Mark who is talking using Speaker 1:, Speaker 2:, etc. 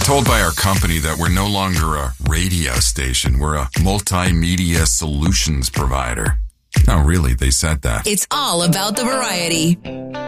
Speaker 1: told by our company that we're no longer a radio station. We're a multimedia solutions provider. No, really, they said that.
Speaker 2: It's all about the variety.